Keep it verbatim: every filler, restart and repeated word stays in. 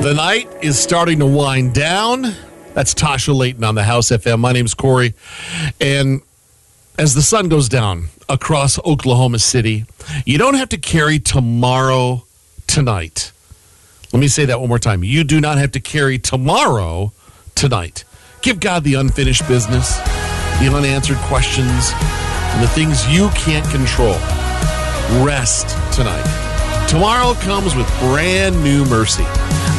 The night is starting to wind down. That's Tasha Layton on the House F M. My name's Corey. And as the sun goes down across Oklahoma City, you don't have to carry tomorrow tonight. Let me say that one more time. You do not have to carry tomorrow tonight. Give God the unfinished business, the unanswered questions, and the things you can't control. Rest tonight. Tomorrow comes with brand new mercy.